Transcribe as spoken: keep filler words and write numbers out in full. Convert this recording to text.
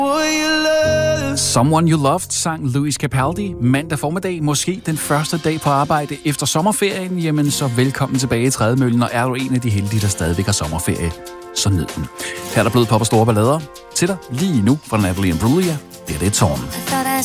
Someone You Loved sang Louis Capaldi mandag formiddag, måske den første dag på arbejde efter sommerferien. Jamen så velkommen tilbage i Trædemøllen, og er du en af de heldige, der stadigvæk har sommerferie, så nyd den. Her er der blevet pop og store ballader til dig lige nu fra Natalie Imbruglia. Det er det Tårn.